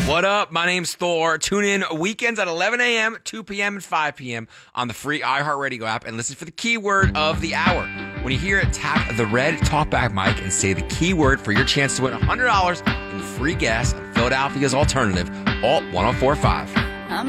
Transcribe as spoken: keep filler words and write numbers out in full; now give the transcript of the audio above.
What up? My name's Thor. Tune in weekends at eleven a.m., two p.m., and five p.m. on the free iHeartRadio app and listen for the keyword of the hour. When you hear it, tap the red talkback mic and say the keyword for your chance to win one hundred dollars in free gas on Philadelphia's alternative, Alt ten forty-five.